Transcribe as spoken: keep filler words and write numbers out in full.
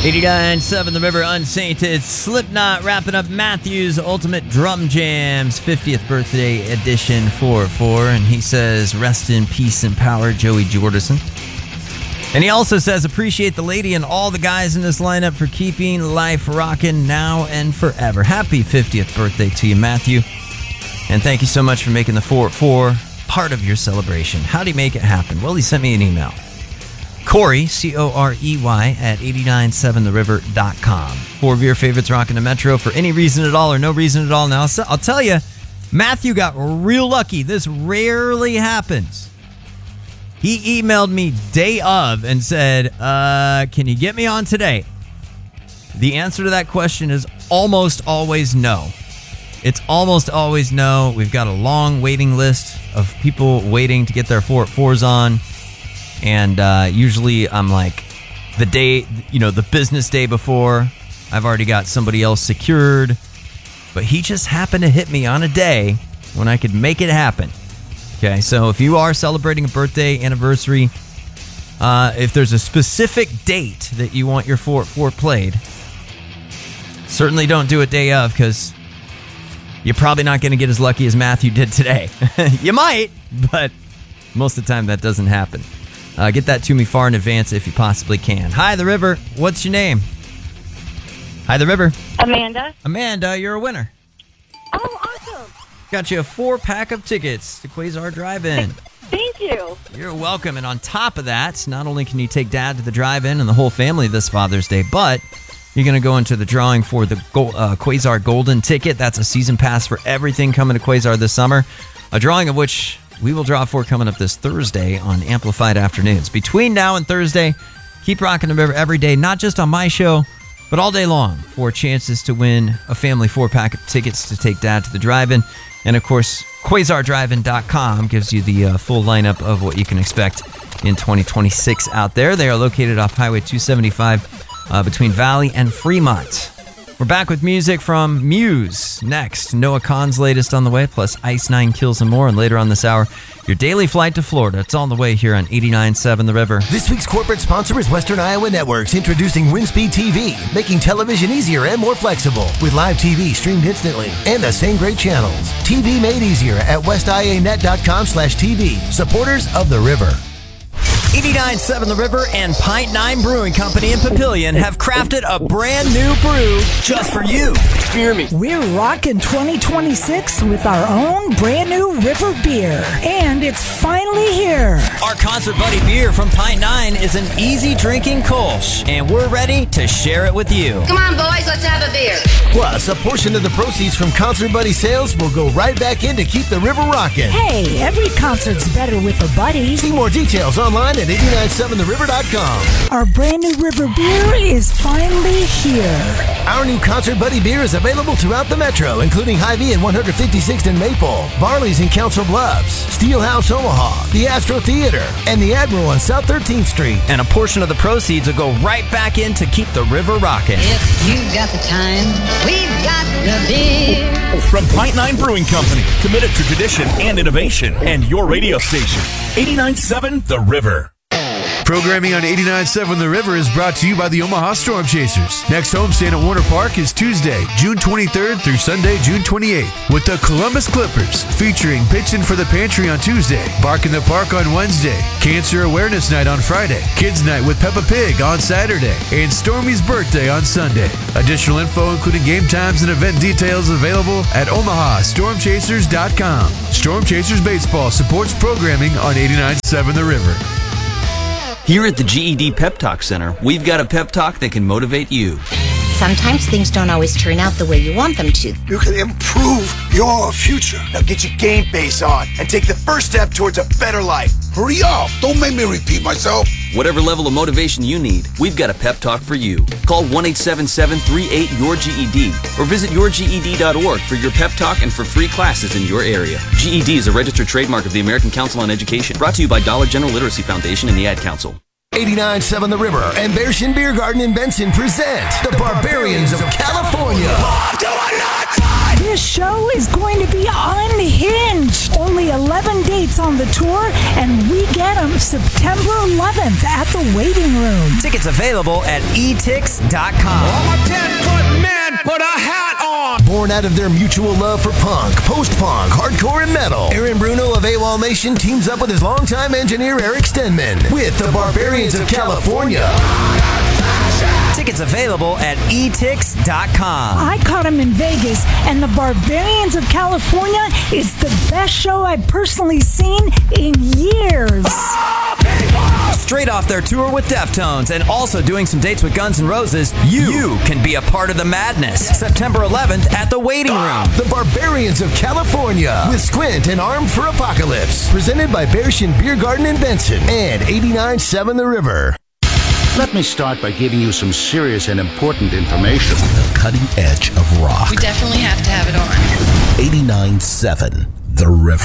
eighty-nine point seven The River, Unsainted. Slipknot wrapping up Matthew's Ultimate Drum Jam's fiftieth birthday edition four four. And he says, rest in peace and power, Joey Jordison. And he also says, appreciate the lady and all the guys in this lineup for keeping life rocking now and forever. Happy fiftieth birthday to you, Matthew. And thank you so much for making the four four part of your celebration. How do you make it happen? Well, he sent me an email. Corey, C O R E Y, at eight nine seven the river dot com. Four of your favorites rocking the Metro for any reason at all or no reason at all. Now, I'll, I'll tell you, Matthew got real lucky. This rarely happens. He emailed me day of and said, uh, can you get me on today? The answer to that question is almost always no. It's almost always no. We've got a long waiting list of people waiting to get their four fours on. And uh, usually I'm like, the day, you know, the business day before, I've already got somebody else secured. But he just happened to hit me on a day when I could make it happen. Okay, so if you are celebrating a birthday, anniversary, uh, if there's a specific date that you want your four four played, certainly don't do it day of, because you're probably not going to get as lucky as Matthew did today. You might, but most of the time that doesn't happen. Uh, get that to me far in advance if you possibly can. Hi, The River. What's your name? Hi, The River. Amanda. Amanda, you're a winner. Oh, awesome. Got you a four-pack of tickets to Quasar Drive-In. Thank you. You're welcome. And on top of that, not only can you take Dad to the drive-in and the whole family this Father's Day, but you're going to go into the drawing for the Go- uh, Quasar Golden Ticket. That's a season pass for everything coming to Quasar this summer. A drawing of which we will draw for coming up this Thursday on Amplified Afternoons. Between now and Thursday, keep rocking the river every day, not just on my show, but all day long, for chances to win a family four-pack of tickets to take Dad to the drive-in. And, of course, Quasar Drive In dot com gives you the uh, full lineup of what you can expect in twenty twenty-six out there. They are located off Highway two seventy-five uh, between Valley and Fremont. We're back with music from Muse. Next, Noah Kahan's latest on the way, plus Ice Nine Kills and more. And later on this hour, your daily flight to Florida. It's on the way here on eighty-nine point seven The River. This week's corporate sponsor is Western Iowa Networks, introducing Windspeed T V, making television easier and more flexible, with live T V streamed instantly and the same great channels. T V made easier at west i a net dot com slash T V. Supporters of The River. eighty-nine point seven The River and Pint Nine Brewing Company in Papillion have crafted a brand new brew just for you. Hear me. We're rocking twenty twenty-six with our own brand new River beer. And it's finally here. Our Concert Buddy beer from Pint Nine is an easy drinking Kolsch, and we're ready to share it with you. Come on, boys, let's have a beer. Plus, a portion of the proceeds from Concert Buddy sales will go right back in to keep the river rocking. Hey, every concert's better with a buddy. See more details online at eighty-nine point seven the river dot com. Our brand new River beer is finally here. Our new Concert Buddy beer is available throughout the Metro, including Hy-Vee and one hundred fifty-sixth and Maple, Barley's in Council Bluffs, Steelhouse Omaha, the Astro Theater, and the Admiral on South thirteenth Street. And a portion of the proceeds will go right back in to keep the river rocking. If you've got the time, we've got the beer. From Pint Nine Brewing Company, committed to tradition and innovation, and your radio station, eighty-nine point seven The River. Programming on eighty-nine point seven The River is brought to you by the Omaha Storm Chasers. Next homestand at Warner Park is Tuesday, June twenty-third through Sunday, June twenty-eighth, with the Columbus Clippers, featuring Pitchin' for the Pantry on Tuesday, Bark in the Park on Wednesday, Cancer Awareness Night on Friday, Kids Night with Peppa Pig on Saturday, and Stormy's birthday on Sunday. Additional info, including game times and event details, available at omaha storm chasers dot com. Storm Chasers Baseball supports programming on eighty-nine point seven The River. Here at the G E D Pep Talk Center, we've got a pep talk that can motivate you. Sometimes things don't always turn out the way you want them to. You can improve your future. Now get your game face on and take the first step towards a better life. Hurry up! Don't make me repeat myself. Whatever level of motivation you need, we've got a pep talk for you. Call one eight seven seven, three eight, your G E D or visit your G E D dot org for your pep talk and for free classes in your area. G E D is a registered trademark of the American Council on Education, brought to you by Dollar General Literacy Foundation and the Ad Council. eighty-nine point seven The River and Bearshin Beer Garden in Benson present the Barbarians of California. This show is going to be unhinged. Only eleven dates on the tour, and we get them September eleventh at the Waiting Room. Tickets available at e tix dot com. I'm a ten-foot man, put a hat on. Born out of their mutual love for punk, post-punk, hardcore, and metal, Aaron Bruno of AWOL Nation teams up with his longtime engineer Eric Stenman with the Barbarians of California. Tickets available at e tix dot com. I caught him in Vegas, and the Barbarians of California is the best show I've personally seen in years. Straight off their tour with Deftones and also doing some dates with Guns N' Roses, you, you can be a part of the madness. September eleventh at the Waiting Room. The Barbarians of California with Squint and Armed for Apocalypse. Presented by Bearshin Beer Garden in Benson and eighty-nine point seven The River. Let me start by giving you some serious and important information. The cutting edge of rock. We definitely have to have it on. eighty-nine point seven The River.